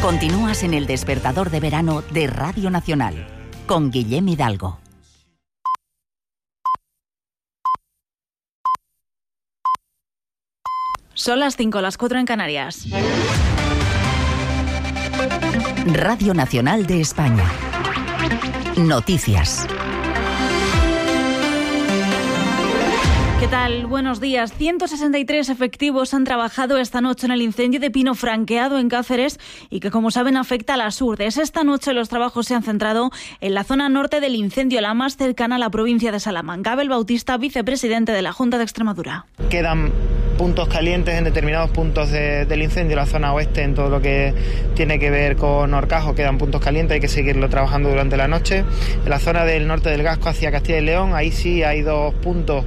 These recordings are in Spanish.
Continúas en el despertador de verano de Radio Nacional, con Guillem Hidalgo. Son las 5, las 4 en Canarias. Radio Nacional de España. Noticias. ¿Qué tal? Buenos días. 163 efectivos han trabajado esta noche en el incendio de pino franqueado en Cáceres y que, como saben, afecta a las Urdes. Esta noche los trabajos se han centrado en la zona norte del incendio, la más cercana a la provincia de Salamanca. Abel Bautista, vicepresidente de la Junta de Extremadura. Quedan puntos calientes en determinados puntos del incendio, la zona oeste, en todo lo que tiene que ver con Horcajo, quedan puntos calientes, hay que seguirlo trabajando durante la noche. En la zona del norte del Gasco hacia Castilla y León, ahí sí hay 2 puntos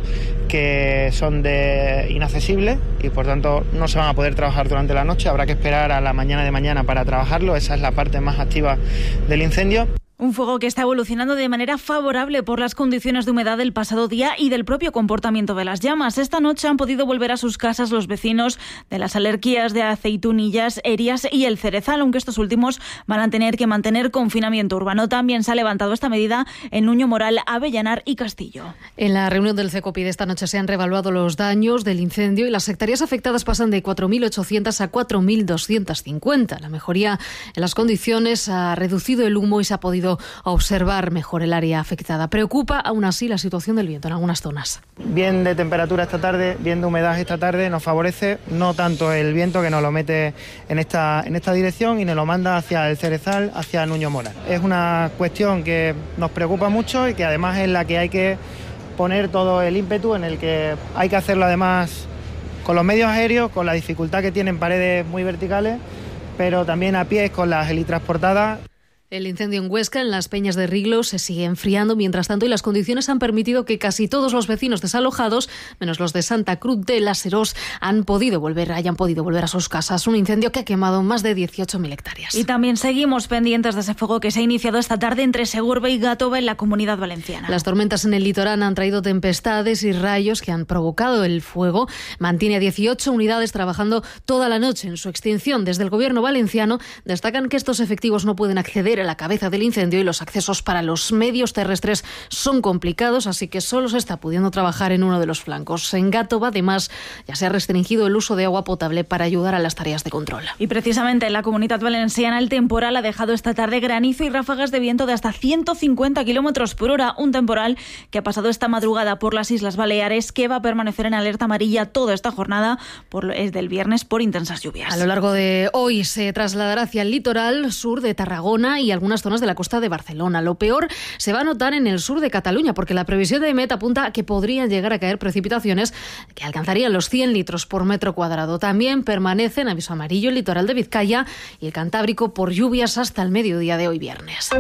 que son inaccesibles y por tanto no se van a poder trabajar durante la noche, habrá que esperar a la mañana de mañana para trabajarlo, esa es la parte más activa del incendio. Un fuego que está evolucionando de manera favorable por las condiciones de humedad del pasado día y del propio comportamiento de las llamas. Esta noche han podido volver a sus casas los vecinos de las Alerquías de Aceitunillas, Erias y El Cerezal, aunque estos últimos van a tener que mantener confinamiento urbano. También se ha levantado esta medida en Nuño Moral, Avellanar y Castillo. En la reunión del CECOPI de esta noche se han reevaluado los daños del incendio y las hectáreas afectadas pasan de 4.800 a 4.250. La mejoría en las condiciones ha reducido el humo y se ha podido observar mejor el área afectada. Preocupa aún así la situación del viento en algunas zonas. Bien de temperatura esta tarde, bien de humedad esta tarde, nos favorece no tanto el viento que nos lo mete en esta dirección y nos lo manda hacia El Cerezal, hacia Nuño Moral. Es una cuestión que nos preocupa mucho y que además es la que hay que poner todo el ímpetu, en el que hay que hacerlo además con los medios aéreos, con la dificultad que tienen paredes muy verticales, pero también a pies con las helitransportadas. El incendio en Huesca, en las Peñas de Riglo, se sigue enfriando mientras tanto y las condiciones han permitido que casi todos los vecinos desalojados, menos los de Santa Cruz de las Serós, hayan podido volver a sus casas. Un incendio que ha quemado más de 18.000 hectáreas. Y también seguimos pendientes de ese fuego que se ha iniciado esta tarde entre Segurbe y Gàtova en la Comunidad Valenciana. Las tormentas en el litoral han traído tempestades y rayos que han provocado el fuego. Mantiene a 18 unidades trabajando toda la noche en su extinción. Desde el Gobierno valenciano destacan que estos efectivos no pueden acceder a la cabeza del incendio y los accesos para los medios terrestres son complicados, así que solo se está pudiendo trabajar en uno de los flancos. En Gàtova, además, ya se ha restringido el uso de agua potable para ayudar a las tareas de control. Y precisamente en la Comunidad Valenciana el temporal ha dejado esta tarde granizo y ráfagas de viento de hasta 150 kilómetros por hora. Un temporal que ha pasado esta madrugada por las Islas Baleares, que va a permanecer en alerta amarilla toda esta jornada desde el viernes por intensas lluvias. A lo largo de hoy se trasladará hacia el litoral sur de Tarragona y algunas zonas de la costa de Barcelona. Lo peor se va a notar en el sur de Cataluña, porque la previsión de IMET apunta a que podrían llegar a caer precipitaciones que alcanzarían los 100 litros por metro cuadrado. También permanece en aviso amarillo el litoral de Vizcaya y el Cantábrico por lluvias hasta el mediodía de hoy viernes.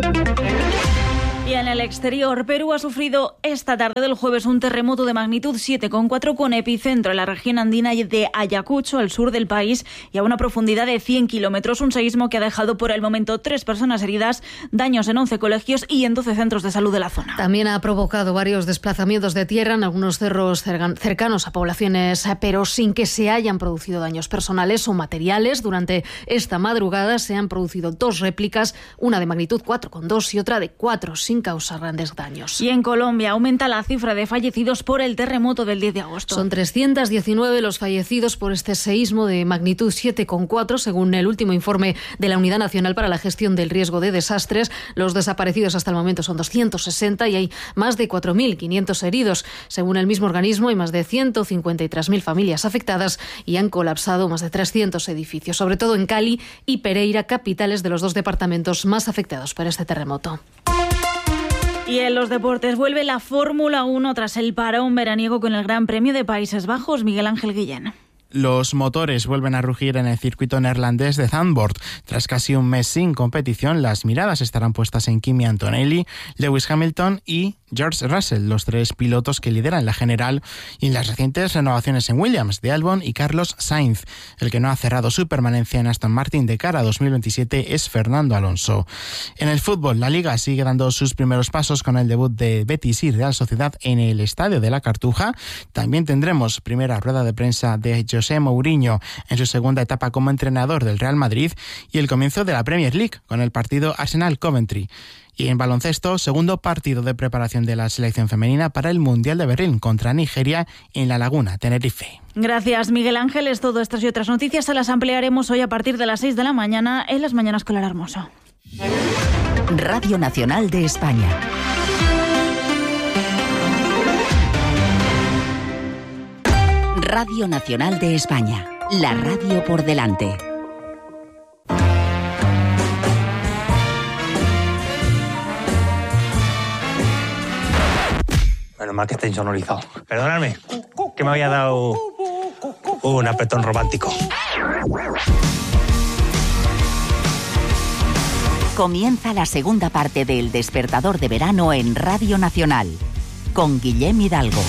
Y en el exterior, Perú ha sufrido esta tarde del jueves un terremoto de magnitud 7,4 con epicentro en la región andina de Ayacucho, al sur del país, y a una profundidad de 100 kilómetros. Un seísmo que ha dejado por el momento 3 personas heridas, daños en 11 colegios y en 12 centros de salud de la zona. También ha provocado varios desplazamientos de tierra en algunos cerros cercanos a poblaciones, pero sin que se hayan producido daños personales o materiales. Durante esta madrugada se han producido 2 réplicas, una de magnitud 4,2 y otra de 4, sin causar grandes daños. Y en Colombia aumenta la cifra de fallecidos por el terremoto del 10 de agosto. Son 319 los fallecidos por este seísmo de magnitud 7,4, según el último informe de la Unidad Nacional para la Gestión del Riesgo de Desastres. Los desaparecidos hasta el momento son 260 y hay más de 4.500 heridos. Según el mismo organismo, hay más de 153.000 familias afectadas y han colapsado más de 300 edificios, sobre todo en Cali y Pereira, capitales de los 2 departamentos más afectados por este terremoto. Y en los deportes vuelve la Fórmula 1 tras el parón veraniego con el Gran Premio de Países Bajos. Miguel Ángel Guillén. Los motores vuelven a rugir en el circuito neerlandés de Zandvoort. Tras casi un mes sin competición, las miradas estarán puestas en Kimi Antonelli, Lewis Hamilton y George Russell, los 3 pilotos que lideran la general, y en las recientes renovaciones en Williams de Albon y Carlos Sainz. El que no ha cerrado su permanencia en Aston Martin de cara a 2027 es Fernando Alonso. En el fútbol, la Liga sigue dando sus primeros pasos con el debut de Betis y Real Sociedad en el Estadio de la Cartuja. También tendremos primera rueda de prensa de José Mourinho en su segunda etapa como entrenador del Real Madrid y el comienzo de la Premier League con el partido Arsenal-Coventry. Y en baloncesto, segundo partido de preparación de la selección femenina para el Mundial de Berlín contra Nigeria en La Laguna, Tenerife. Gracias, Miguel Ángeles. Todo estas y otras noticias se las ampliaremos hoy a partir de las 6 de la mañana en Las Mañanas con Lara Hermoso. Radio Nacional de España. Radio Nacional de España. La radio por delante. Menos mal que está insonorizado. Perdonadme, que me había dado un apretón romántico. Comienza la segunda parte de El Despertador de Verano en Radio Nacional, con Guillem Hidalgo.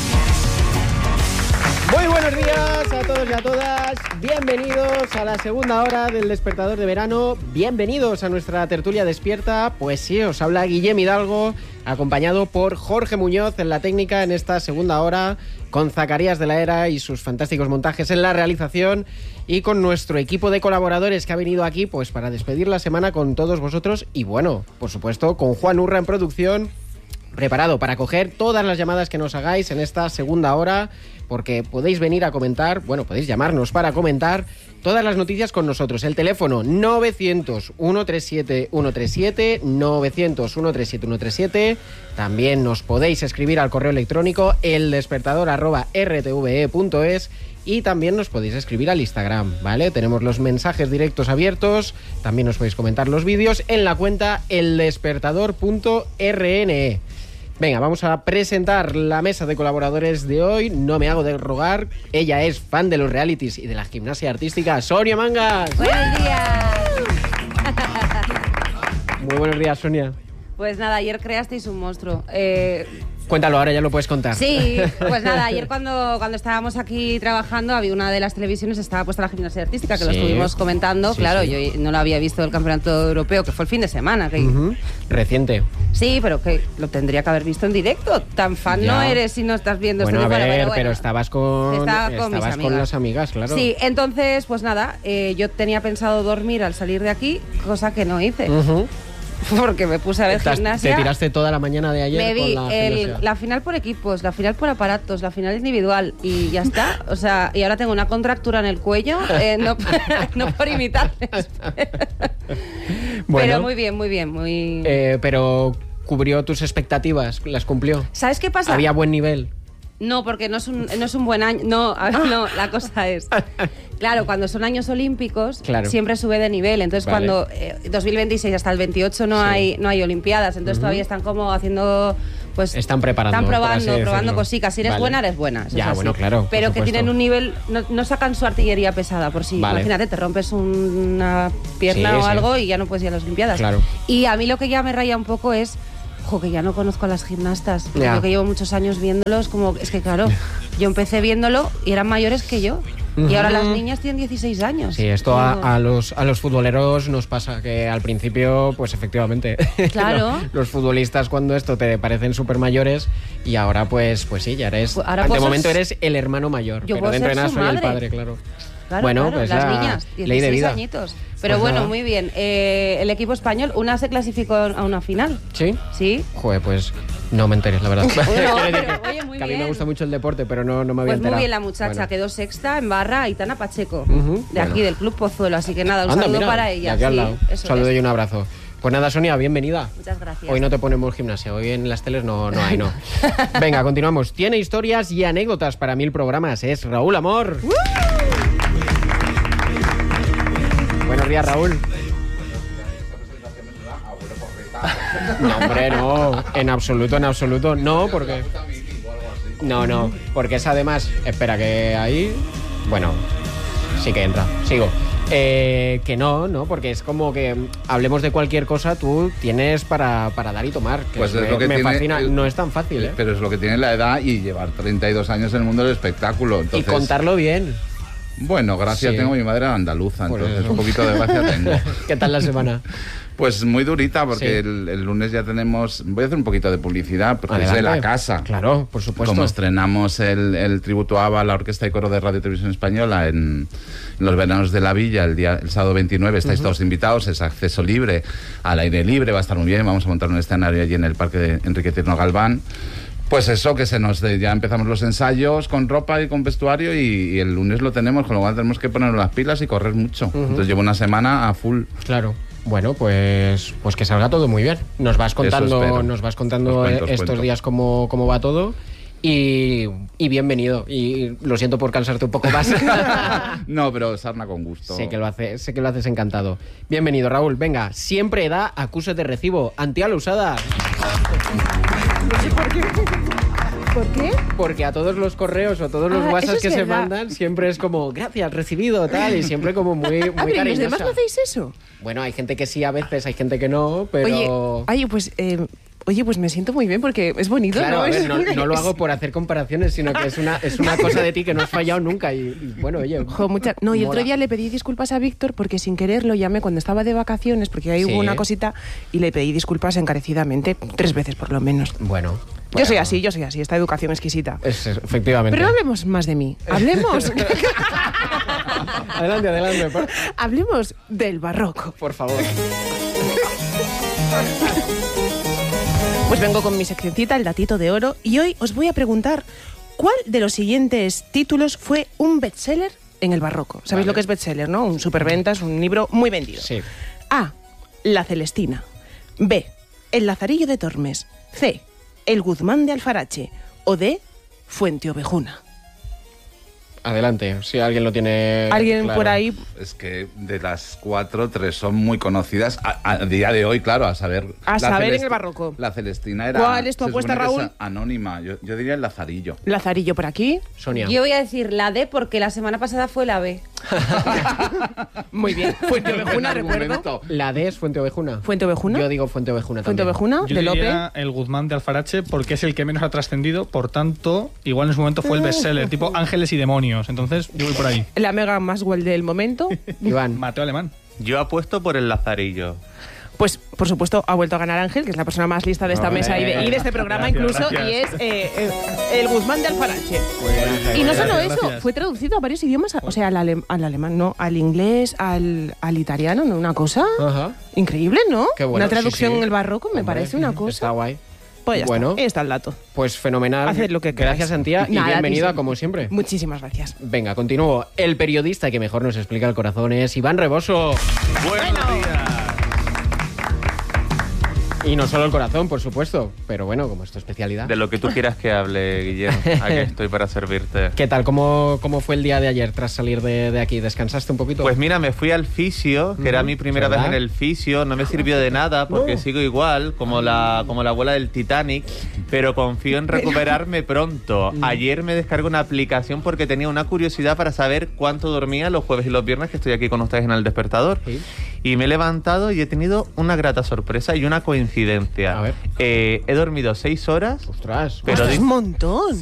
Muy buenos días a todos y a todas. Bienvenidos a la segunda hora del Despertador de Verano. Bienvenidos a nuestra tertulia despierta. Pues sí, os habla Guillem Hidalgo, acompañado por Jorge Muñoz en la técnica en esta segunda hora, con Zacarías de la Era y sus fantásticos montajes en la realización, y con nuestro equipo de colaboradores que ha venido aquí pues para despedir la semana con todos vosotros, y bueno, por supuesto, con Juan Urra en producción, preparado para coger todas las llamadas que nos hagáis en esta segunda hora, porque podéis venir a comentar, bueno, podéis llamarnos para comentar todas las noticias con nosotros. El teléfono 900-137-137, 900-137-137. También nos podéis escribir al correo electrónico eldespertador@rtve.es, y también nos podéis escribir al Instagram, ¿vale? Tenemos los mensajes directos abiertos, también nos podéis comentar los vídeos en la cuenta eldespertador.rne. Venga, vamos a presentar la mesa de colaboradores de hoy. No me hago de rogar. Ella es fan de los realities y de la gimnasia artística, Sonia Mangas. Buenos días. Muy buenos días, Sonia. Pues nada, ayer creasteis un monstruo. Cuéntalo, ahora ya lo puedes contar. Sí, pues nada, ayer cuando estábamos aquí trabajando, había una de las televisiones, estaba puesta la gimnasia artística, que lo estuvimos comentando. Sí, claro, sí. Yo no lo había visto del campeonato europeo, que fue el fin de semana. Que... Reciente. Sí, pero que lo tendría que haber visto en directo. Tan fan Ya. no eres si no estás viendo Bueno, esto. a ver, Bueno, pero estabas con mis las amigas, claro. Sí, entonces, pues nada, yo tenía pensado dormir al salir de aquí, cosa que no hice. Porque me puse a ver gimnasia. Te tiraste toda la mañana de ayer. Me vi con la gimnasia. la final por equipos, la final por aparatos, la final individual, y ya está. O sea, y ahora tengo una contractura en el cuello, no por imitarles. Bueno. Pero muy bien, muy bien. Pero cubrió tus expectativas, las cumplió. ¿Sabes qué pasa? Había buen nivel. No, porque no es un buen año. No, a ver, no, la cosa es... Claro, cuando son años olímpicos, siempre sube de nivel. Entonces, cuando 2026 hasta el 28 no hay Olimpiadas, entonces todavía están como haciendo... Pues están preparando. Están probando cositas. Si eres buena, eres buena. Eso ya, es bueno, claro. Pero que tienen un nivel... No sacan su artillería pesada por si... Imagínate, te rompes una pierna o algo y ya no puedes ir a las Olimpiadas. Claro. Y a mí lo que ya me raya un poco es... que ya no conozco a las gimnastas. Yo que llevo muchos años viéndolos, como es que claro, yo empecé viéndolo y eran mayores que yo. Y ahora las niñas tienen 16 años. Sí, esto a los futboleros nos pasa, que al principio, pues efectivamente, claro. los futbolistas cuando esto te parecen súper mayores, y ahora pues sí, ya eres... Ahora de momento eres el hermano mayor, pero dentro de nada soy el padre, claro. Claro, bueno, claro, pues las niñas, 16 ley de vida. añitos. Pero pues bueno, nada. muy bien. El equipo español, una se clasificó a una final. ¿Sí? Sí. Joder, pues no me enteres, la verdad. No, pero, oye, muy que a mí bien. me gusta mucho el deporte, pero no me había Pues enterado. muy bien la muchacha, Bueno. quedó sexta en barra, Aitana Pacheco, de aquí, bueno. del Club Pozuelo. Así que nada, un Anda, saludo mira, para de ella. aquí al lado. Eso Saludo es. y un abrazo. Pues nada, Sonia, bienvenida. Muchas gracias. Hoy no te ponemos gimnasia, hoy en las teles no hay, no. Venga, continuamos. Tiene historias y anécdotas para 1000 programas. Es Raúl Amor. Buenos días, Raúl. No, hombre, no. En absoluto, no, porque... No, porque es además... Espera, que ahí... Bueno, sí que entra. Sigo. Que no, porque es como que hablemos de cualquier cosa, tú tienes para dar y tomar. Que pues es lo que me tiene, fascina, no es tan fácil, ¿eh? Pero es lo que tiene la edad y llevar 32 años en el mundo del espectáculo. Entonces, y contarlo bien. Bueno, gracias, tengo mi madre andaluza, entonces un poquito de gracia tengo. ¿Qué tal la semana? Pues muy durita, porque el lunes ya tenemos... Voy a hacer un poquito de publicidad, porque es de la casa. Claro, por supuesto. Como estrenamos el tributo a ABBA, la Orquesta y Coro de Radio y Televisión Española, en los veranos de la Villa, el sábado 29, estáis todos invitados, es acceso libre, al aire libre, va a estar muy bien, vamos a montar un escenario allí en el Parque de Enrique Tierno Galván. Pues eso, que ya empezamos los ensayos con ropa y con vestuario y el lunes lo tenemos, con lo cual tenemos que ponernos las pilas y correr mucho. Entonces llevo una semana a full. Claro. Bueno, pues que salga todo muy bien. Nos vas contando estos días cómo va todo. Y bienvenido. Y lo siento por cansarte un poco más. No, pero sarna con gusto. Sé que lo haces encantado. Bienvenido, Raúl. Venga, siempre da acuse de recibo. Antía usada. No sé por qué. ¿Por qué? Porque a todos los correos o todos los WhatsApp que se mandan siempre es como, gracias, recibido, tal, y siempre como muy cariñosa. ¿Los demás no hacéis eso? Bueno, hay gente que sí a veces, hay gente que no, pero... Oye, pues me siento muy bien porque es bonito, claro, ¿no? A ver, no lo hago por hacer comparaciones, sino que es una cosa de ti que no has fallado nunca y bueno, oye... No, y el otro día le pedí disculpas a Víctor porque sin querer lo llamé cuando estaba de vacaciones, porque ahí hubo una cosita, y le pedí disculpas encarecidamente, 3 veces por lo menos. Bueno, yo soy así, esta educación exquisita. Efectivamente. Pero no hablemos más de mí, hablemos... Adelante. Hablemos del barroco. Por favor. Pues vengo con mi seccioncita, el datito de oro, y hoy os voy a preguntar ¿cuál de los siguientes títulos fue un bestseller en el barroco? ¿Sabéis lo que es bestseller, no? Un superventas, un libro muy vendido. Sí. A. La Celestina. B. El Lazarillo de Tormes. C. El Guzmán de Alfarache. O D. Fuente Ovejuna. Adelante, si alguien lo tiene. ¿Alguien claro. por ahí? Es que de las 4, 3 son muy conocidas a día de hoy, claro, a saber. En el barroco. La Celestina era. ¿Cuál es tu apuesta, Raúl? Es anónima. Yo diría el Lazarillo. Lazarillo por aquí. Sonia. Yo voy a decir la D porque la semana pasada fue la B. Muy bien. Fuente Ovejuna, recuerdo. La D es Fuente Ovejuna. ¿Fuente Ovejuna? Yo digo Fuente Ovejuna Fuente también. Ovejuna, yo de Lope. diría el Guzmán de Alfarache porque es el que menos ha trascendido, por tanto, igual en su momento fue el bestseller, tipo Ángeles y Demonios. Entonces, yo voy por ahí. La Mega Maswell del momento. Iván. Mateo Alemán. Yo apuesto por el Lazarillo. Pues, por supuesto, ha vuelto a ganar Ángel, que es la persona más lista de esta mesa y de este programa incluso, y es el Guzmán de Alfarache. Y no solo eso, fue traducido a varios idiomas, o sea, al alemán, no, al inglés, al italiano, ¿no? Una cosa increíble, ¿no? Qué bueno, una traducción sí. en el barroco me parece una cosa. Está guay. Pues ya está, ahí está el dato. Pues fenomenal. Haced lo que queráis. Gracias, Antía, y bienvenida como siempre. Muchísimas gracias. Venga, continúo. El periodista que mejor nos explica el corazón es Iván Reboso. Buenos días. Y no solo el corazón, por supuesto, pero bueno, como es tu especialidad. De lo que tú quieras que hable, Guillermo. Aquí estoy para servirte. ¿Qué tal? ¿Cómo fue el día de ayer tras salir de aquí? ¿Descansaste un poquito? Pues mira, me fui al fisio, que era mi primera vez en el fisio. No me sirvió de nada porque sigo igual, como la abuela del Titanic, pero confío en recuperarme pronto. Ayer me descargué una aplicación porque tenía una curiosidad para saber cuánto dormía los jueves y los viernes que estoy aquí con ustedes en El Despertador. ¿Sí? Y me he levantado y he tenido una grata sorpresa y una coincidencia. A ver. He dormido 6 horas. ¡Ostras! Pero es un montón.